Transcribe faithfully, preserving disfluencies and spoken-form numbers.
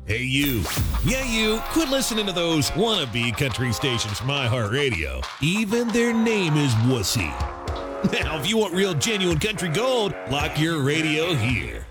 Hey, you. Yeah, you. Quit listening to those wannabe country stations from iHeartRadio. Even their name is wussy. Now, if you want real, genuine country gold, lock your radio here.